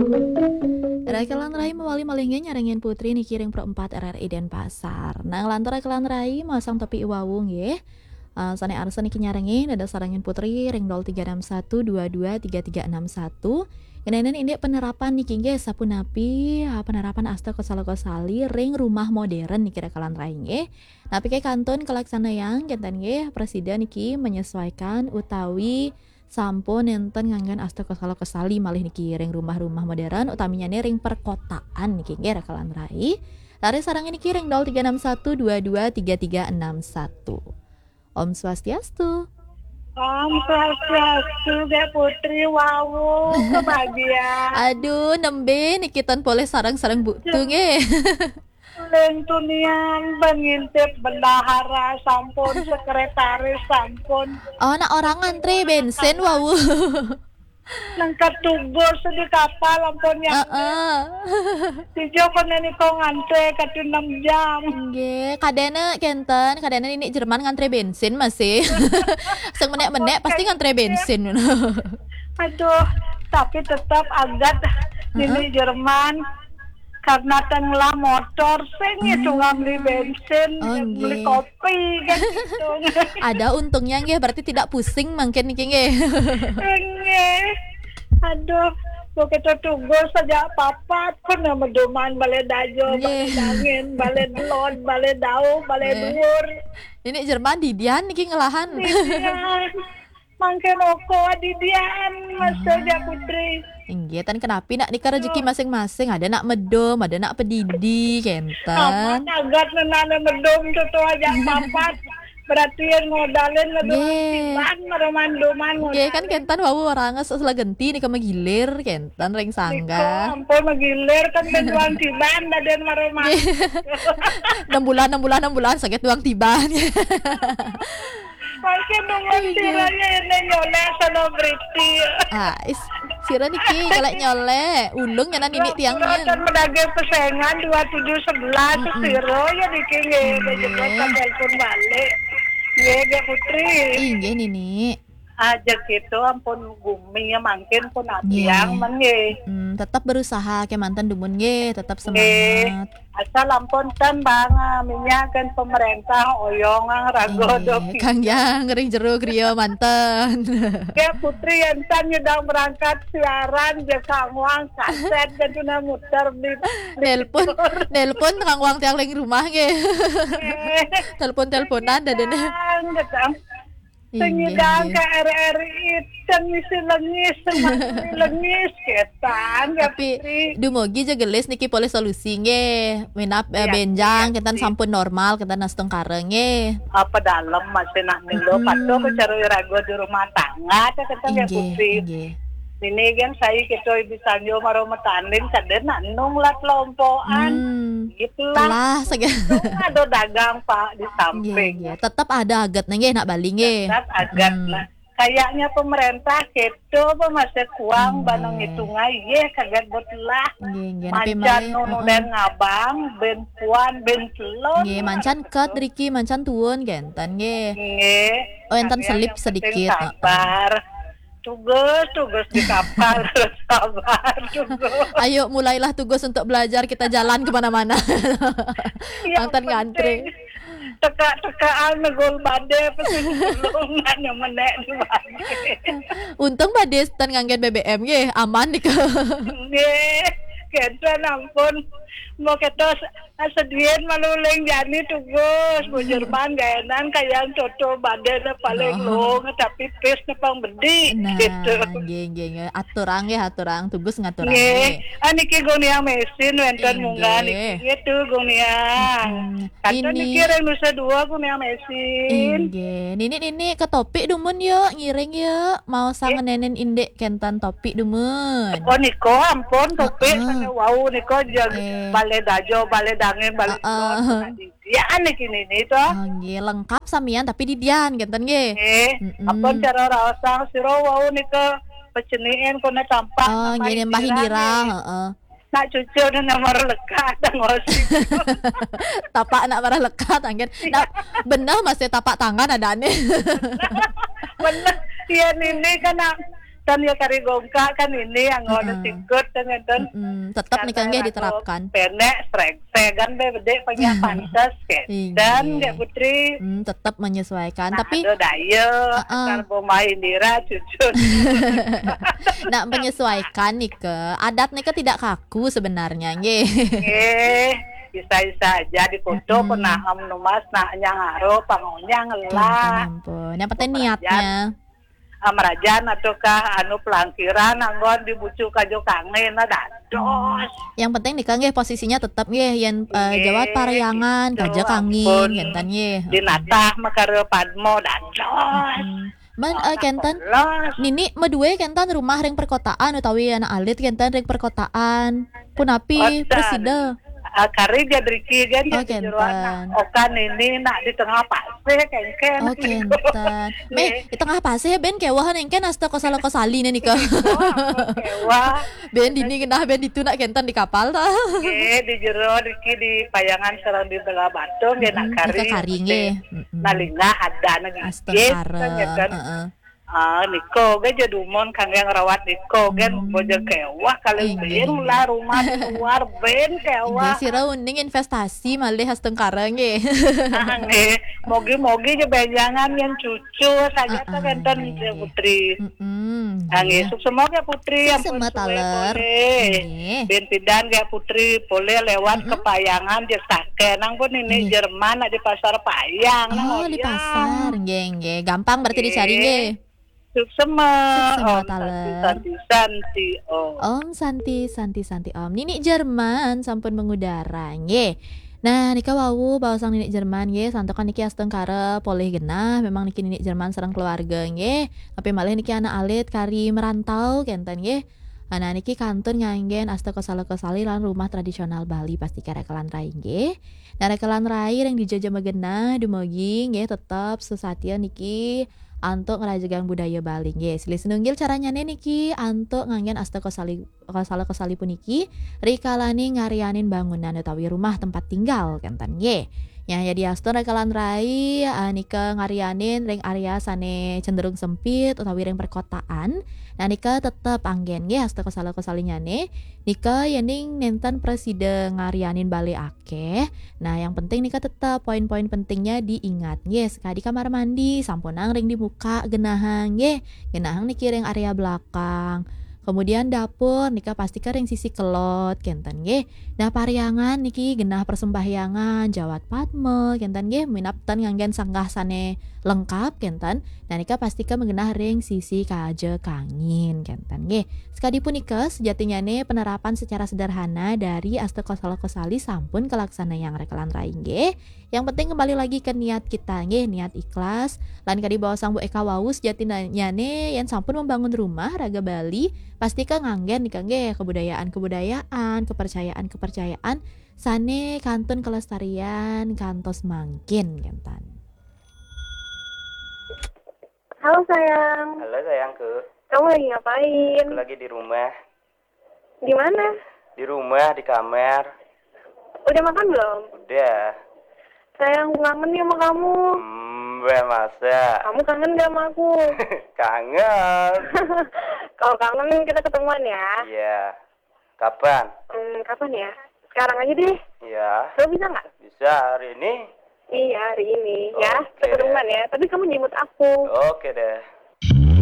Rakalan Rai mewali malingnya nyaringin putri nih kiring pro 4 RRI Denpasar. Nah lantar Rakalan Rai masang topi iwawung ya. Sane arsa niki nyarengi dada sarangin putri ring 0361223361. Kenainen ini penerapan niki nggih sapunapi penerapan asta kosali ring rumah modern niki Rakalan Rai nggih. Nah pike kantun kelaksana yang genten nggih presiden niki menyesuaikan utawi sampun enten nganggan asta kesali malih niki ring rumah-rumah modern utaminya nih ring perkotaan niki nggih Rakalan Rai. Lari sarang ini ring 0361223361. Om Swastiastu. Om Swastiastu, Dek Putri, wow, kebahagiaan. Aduh, nembe nikitan boleh sarang-sarang buktu nge. Lentunian pengintip bendahara sampun, sekretaris sampun. Oh, nak orang ngantri bensin, wow. Nangkat tubuh sedih kapal ampun yang Tijo konen iko ngantri katu 6 jam. Nggih, kadene ini Jerman ngantri bensin masih. Seng menek-menek pasti ngantri bensin. Aduh, tapi tetap agak ini Jerman karena tenglah motor sing cuma beli bensin, beli kopi kan gitu. Ada untungnya nggih, berarti tidak pusing mungkin niki nggih. Aduh, begitu tunggu saja papat pun medoman balai dajo, balai dangin, balai delon, balai dau, balai dhuwur. Ini Jerman didian niki ngelahan. Didian. Mangke noko didian Mas Dek Putri. Inggih tan kenapi nak nikah rezeki masing-masing, ada nak medom, ada nak pedidi kenten. Aman agak nenane medom tutu aja papat. Berarti yang ngodalin ngedoman mereman-doman ngodalin. Nggih kan kentan wau orangnya setelah genti nih magilir kentan ring sangga. Ampun magilir kan duang tiban daden mereman. 6 bulan sakit duang tiban. Mungkin nunggu siranya ini nyoleh selebriti. Sira niki galak nyoleh. Ulung nyanan ini tiangnya. Kan menagih pesengan 2711 siro ya niki nggih telepon balik. Nggih Putri. Inggih nini. Aja gitu ampun gumi ya mungkin pun atiang men nggih. Tetap berusaha ke mantan dumun nggih, tetap semangat. Asal ampun kan bang minyakan pemerintah oyong ragodo. Kang yang ngering jeruk rio mantan. Ya Putri entan nyedang berangkat siaran je Kang Wang kaset dan tuna muter di nelpon Kang Wang tiang ling rumah nggih. Telepon-teleponan dadene. Penyedang ke RRI dan misi lengis ketan. Tapi dumogi je gelis niki boleh solusi nggih. Minap benjang ketan sampun normal ketan nastong kareng nggih. Apa dalam masih nak milo pato ke cari rago di rumah tangga ketan ya Putri. Ini kan saya kita bisa nyo maro metanin kaden nung lat lompoan. Gitulah. Ada dagang Pak di samping. Tetap ada agat nggih nak bali nggih. Tetap agat lah. Kayaknya pemerintah keto masih kuang banang hitungan kaget betulah. Mancan nono dan ngabang ben puan ben telon. Nggih mancan ket Riki mancan tuun genten nggih. Nggih. Oh enten selip sedikit. Sabar. Tugas di kapal sabar tugas. Ayo mulailah tugas untuk belajar kita jalan kemana-mana. Mantan ngantri. Teka-tekaan ngegol bade pesulungan yang menek di bade. Untung bade stan nganggen BBM nggih aman dik. Nggih, kenten ampun. Mau kita sedien maluleng jani tugas Jerman gaenan kayang toto badena paling long tapi pes nepang bedi gitu. Nggih aturang tugas ngaturang. Nggih, aniki goniang mesin wenten munggah niki gitu goniang. Kanton niki reng nusa dua goniang mesin. Nggih, nini ke topik dumun yuk ngiring yuk mau sang nenen indek kentan topik dumun. Oh niko ampun topik wow niko balai dajo balai dangin balai ya aneh kini nih toh. Nggih lengkap samian tapi didian genten nggih. Apa cara rasang siro wau nih ke peceniin kena campak. Nggih Mbah Indira, Nak cucu dan nomor lekat ngosi. Tapak nak marah lekat angin. Nak bener masih tapak tangan ada aneh. Bener. Iya ini kan Atan ya kari gongka kan ini yang ngono sikut ngeten. Tetap nih kan diterapkan. Penek segan be bede panya pantas ke. Dan Kak Putri tetap menyesuaikan tapi ada daya karbo main dira cucu. Nak menyesuaikan nih ke adat nih ke tidak kaku sebenarnya nggih. Bisa aja di foto pernah numas nak nyangaro pangonya ngelah. Ampun. Yang penting niatnya. Amrajan ataukah anu pelangkiran anggon dibucu kajo kangen dados. Yang penting nih kan posisinya tetap nggih yen jawat paryangan kaja kangin kentan nggih. Dinatah makare padmo dados. Man kentan nini medue kentan rumah ring perkotaan utawi anak alit kentan ring perkotaan. Punapi presida. Kari jadriki kan kentan. Okan ini nak di tengah pasir kengken. Kentan. Di tengah pasir ben kewah nengken asta kosali nih ka. Kewah. Ben dini kenah ben ditu nak kentan di kapal ta. Di jero riki di payangan sareng di belah batu ge nak kari. Kari nggih. Nalinga ada nagi. Astagfirullah. Niko ge jadumon kang yang rawat Niko gen bojo kewah kali beun lah rumah di luar ben kewah. Geus sira uning investasi malih hastengkara nge. Mogi-mogi je benjangan yang cucu saja ta kenten Putri. Semoga Putri ampun taler. Ben pidan ge Putri boleh lewat ke payangan je saken nang pun ini Jerman di pasar payang di pasar nggih gampang berarti dicari nggih. Suksema Santi Om Santi Om Nini Jerman sampun mengudara nggih. Nah nika wau bawasang Nini Jerman nggih santokan niki astengkara poleh genah memang niki Nini Jerman sareng keluarga nggih. Tapi malih niki anak alit kari merantau kenten nggih. Nah niki kantun nganggen asta kosali lan rumah tradisional Bali pasti karekelan rai nggih. Nah rekelan rai yang dijajah megena dumugi nggih tetep susatya niki antuk ngerajagang budaya Bali nggih. Silih sinunggil caranya niki antuk nganggen asta kosali puniki rikalani ngarianin bangunan utawi rumah tempat tinggal kenten nggih. Ya jadi aston rekalan rai nika ngarianin ring area sane cenderung sempit utawi ring perkotaan. Nah nika tetep anggen nggih asta kosalinyane nika yening nenten presiden ngarianin bale akeh. Nah yang penting nika tetep poin-poin pentingnya diingat nggih. Sekali kamar mandi sampunang ring dibuka genahang nggih. Genahang niki ring area belakang. Kemudian dapur nika pasti ring sisi kelot kenten nggih. Nah paryangan niki genah persembahyangan jawat padme kenten nggih minaptan nganggen sanggah sane lengkap kenten. Nah nika pasti mengenah ring sisi kaje kangin kenten nggih. Sekali punika sejatinya penerapan secara sederhana dari asta kosali sampun kelaksana yang rekelan rai nggih. Yang penting kembali lagi ke niat kita nggih, niat ikhlas. Lan kadi bawa sang Bu Eka wau sejatinya yang sampun membangun rumah Raga Bali pastikan nganggen nika nggih kebudayaan, kepercayaan sane kantun kelestarian kantos mangkin kentan. Halo sayang. Halo sayangku. Kamu lagi ngapain? Aku lagi di rumah. Di mana? Di rumah, di kamar. Udah makan belum? Udah. Sayang, kangen nih sama kamu. Masa? Kamu kangen gak sama aku? Kangen. Kalau kangen kita ketemuan ya. Iya. Kapan? Kapan ya? Sekarang aja deh. Iya. Lo bisa nggak? Bisa hari ini. Iya hari ini ya. Oke Ketemuan ya. Tapi kamu jemput aku. Oke deh.